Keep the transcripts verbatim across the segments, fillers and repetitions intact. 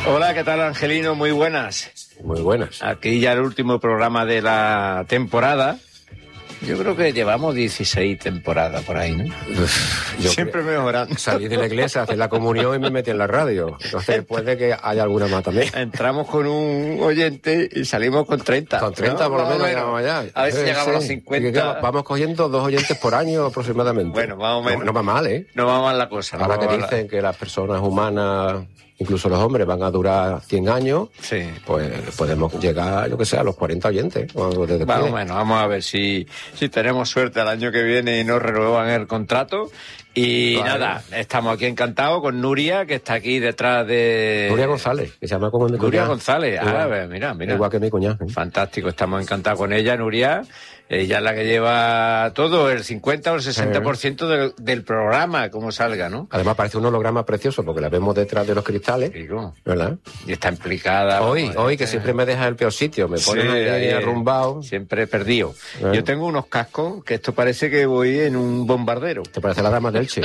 Hola, ¿qué tal, Angelino? Muy buenas. Muy buenas. Aquí ya el último programa de la temporada. Yo creo que llevamos dieciséis temporadas por ahí, ¿no? Uf, yo Siempre cre- mejorando. Salí de la iglesia, hacer la comunión y me metí en la radio. Entonces puede que haya alguna más también. Entramos con un oyente y salimos con treinta. Con treinta ¿no? por lo Más o menos menos. llegamos allá. A ver si Sí, llegamos sí. a los cincuenta. Y que Vamos cogiendo dos oyentes por año aproximadamente. Bueno, más o menos. No, no va mal, ¿eh? No va mal la cosa. Ahora no que va mal la- dicen que las personas humanas, incluso los hombres, van a durar cien años, Sí. pues podemos llegar, yo que sé, a los cuarenta oyentes. O desde Bueno, después. bueno, vamos a ver si, si tenemos suerte el año que viene y nos renuevan el contrato. Y Claro. nada, estamos aquí encantados con Nuria, que está aquí detrás de... Nuria González, que se llama como mi Nuria cuñada. González, ah, Igual. ver, mira, mira. Igual que mi cuñada. ¿eh? Fantástico, estamos encantados con ella, Nuria. Ella es la que lleva todo, el cincuenta o el sesenta por ciento del, del programa, como salga, ¿no? Además parece un holograma precioso porque la vemos detrás de los cristales, Digo, ¿verdad? y está implicada. Hoy, vamos, hoy que eh, siempre me deja el peor sitio, me sí, ponen ahí, ahí, arrumbado. siempre perdido. Eh. Yo tengo unos cascos que esto parece que voy en un bombardero. Te parece la dama del Che.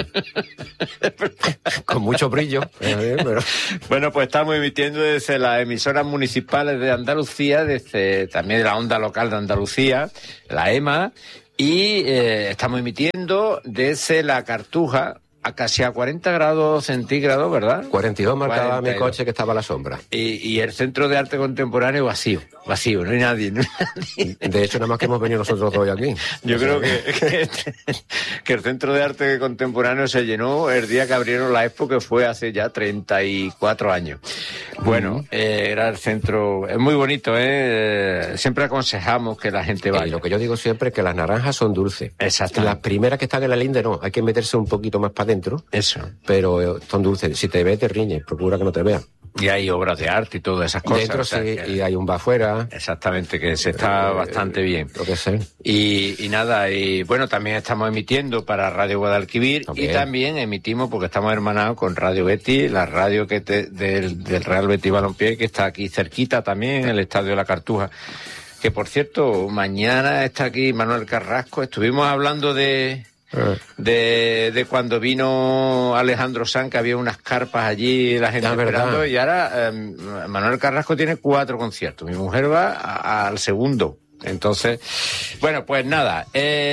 Con mucho brillo. eh, pero- Bueno, pues estamos emitiendo desde las emisoras municipales de Andalucía, desde también de la onda local de Andalucía, la EMA, y eh, estamos emitiendo desde la Cartuja a casi a cuarenta grados centígrados, ¿verdad? cuarenta y dos marcaba cuarenta y mi dos. coche que estaba a la sombra. Y, y el Centro de Arte Contemporáneo vacío, vacío, no hay nadie. No hay nadie. De hecho, nada más que hemos venido nosotros dos aquí. Yo O sea, creo que, que, que el Centro de Arte Contemporáneo se llenó el día que abrieron la Expo, que fue hace ya treinta y cuatro años. Bueno, eh, era el centro, es muy bonito, ¿eh? Siempre aconsejamos que la gente Y vaya. lo que yo digo siempre es que las naranjas son dulces. Exacto. Las primeras que están en la linde no, hay que meterse un poquito más para adentro, Eso. pero eh, son dulces. Si te ve, te riñes, procura que no te vean. Y hay obras de arte y todas esas cosas. Dentro o sea sí, que- y hay un bar afuera. Exactamente, que se está Eh, bastante bien. Lo que sé. Y, y nada, y bueno, también estamos emitiendo para Radio Guadalquivir También. y también emitimos porque estamos hermanados con Radio Betis, la radio que te- del, del Real Betis Balompié, que está aquí cerquita también, en el Estadio de la Cartuja. Que por cierto, mañana está aquí Manuel Carrasco. Estuvimos hablando de, Eh, de, de cuando vino Alejandro Sanz, que había unas carpas allí, la gente Ah, verdad. esperando, y ahora eh, Manuel Carrasco tiene cuatro conciertos. Mi mujer va a- al segundo. Entonces, bueno, pues nada,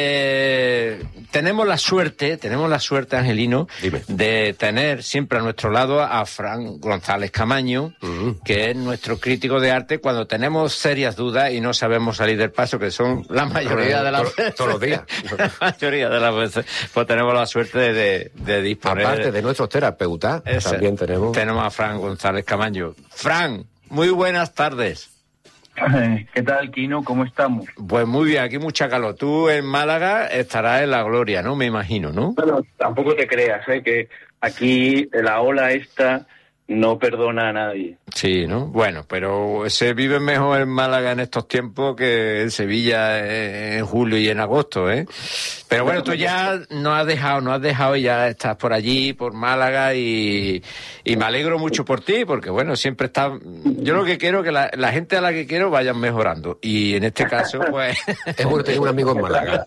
eh, tenemos la suerte, tenemos la suerte, Angelino, Dime. de tener siempre a nuestro lado a Fran González Camaño, Ujú. que es nuestro crítico de arte cuando tenemos serias dudas y no sabemos salir del paso, que son la mayoría de las Todos- veces. todos los días. La mayoría de las veces, pues tenemos la suerte de, de, de disponer. Aparte de nuestros terapeutas, Ese. también tenemos... Tenemos a Fran González Camaño. Fran, muy buenas tardes. ¿Qué tal, Kino? ¿Cómo estamos? Pues muy bien, aquí mucha calor. Tú en Málaga estarás en la gloria, ¿no? Me imagino, ¿no? Bueno, tampoco te creas, ¿eh? Que aquí la ola esta no perdona a nadie. Sí, ¿no? Bueno, pero se vive mejor en Málaga en estos tiempos que en Sevilla en julio y en agosto, ¿eh? Pero bueno, tú ya no has dejado, no has dejado y ya estás por allí, por Málaga y, y me alegro mucho por ti porque, bueno, siempre estás... Yo lo que quiero es que la, la gente a la que quiero vayan mejorando y en este caso, pues... Es bueno tener un amigo en Málaga.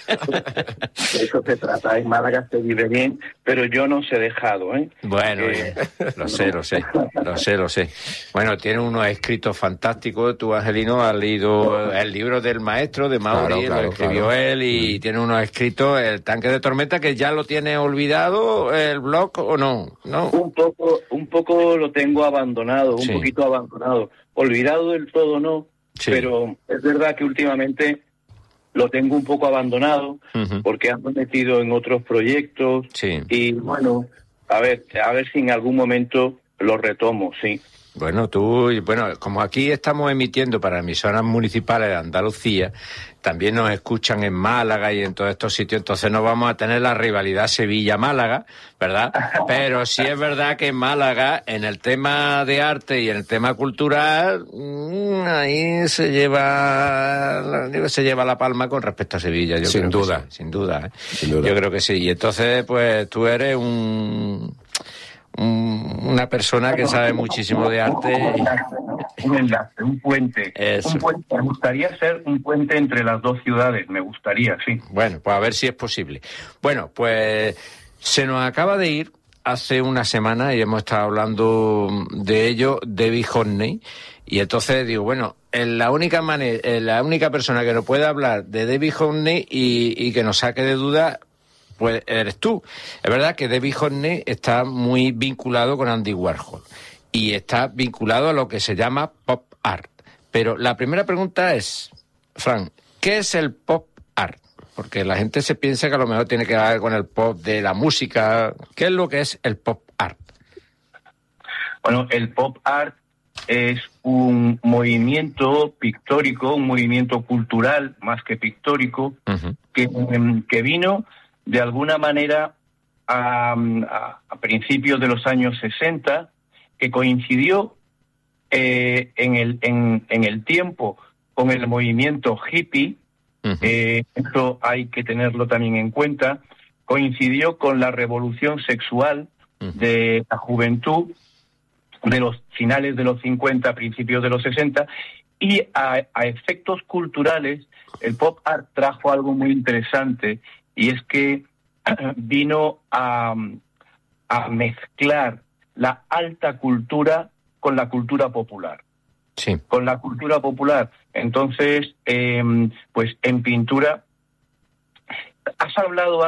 De eso se trata. En Málaga se vive bien, pero yo no se he dejado, ¿eh? Bueno, Eh, eh, lo sé, lo sé, lo sé, lo sé. Bueno, tiene unos escritos fantásticos. Tú, Angelino, has leído el libro del maestro de Mauri, Claro, claro, lo escribió claro. él y tiene unos escritos, El tanque de tormenta, que ya lo tiene olvidado el blog o no, ¿no? Un poco, un poco lo tengo abandonado, un Sí. poquito abandonado. Olvidado del todo no, Sí. pero es verdad que últimamente lo tengo un poco abandonado Ujú. porque ando metido en otros proyectos Sí. y bueno, a ver, a ver si en algún momento lo retomo, sí. Bueno, tú, bueno, como aquí estamos emitiendo para emisoras municipales de Andalucía, también nos escuchan en Málaga y en todos estos sitios, entonces no vamos a tener la rivalidad Sevilla-Málaga, ¿verdad? Pero sí es verdad que en Málaga, en el tema de arte y en el tema cultural, mmm, ahí se lleva, digo, se lleva la palma con respecto a Sevilla. Yo Sin creo que duda. sí, sin duda, ¿eh? Sin duda. Yo creo que sí. Y entonces, pues, tú eres un... un- una persona que sabe muchísimo de arte. Un enlace, un puente. Eso. Un puente. Me gustaría ser un puente entre las dos ciudades, me gustaría, sí. Bueno, pues a ver si es posible. Bueno, pues se nos acaba de ir hace una semana y hemos estado hablando de ello, Debbie Horney, y entonces digo, bueno, la única manera, la única persona que nos puede hablar de Debbie Horney y, y que nos saque de duda, pues eres tú. Es verdad que Debbie Horney está muy vinculado con Andy Warhol y está vinculado a lo que se llama pop art. Pero la primera pregunta es, Fran, ¿qué es el pop art? Porque la gente se piensa que a lo mejor tiene que ver con el pop de la música. ¿Qué es lo que es el pop art? Bueno, el pop art es un movimiento pictórico, un movimiento cultural más que pictórico, uh-huh. que, que vino de alguna manera a, a, a principios de los años sesenta, que coincidió eh, en, el, en, en el tiempo con el movimiento hippie. Uh-huh. Eh, esto hay que tenerlo también en cuenta. Coincidió con la revolución sexual uh-huh. de la juventud de los finales de los cincuenta, principios de los sesenta, y a, a efectos culturales el pop art trajo algo muy interesante, y es que vino a, a mezclar la alta cultura con la cultura popular. Sí. Con la cultura popular. Entonces, eh, pues en pintura, has hablado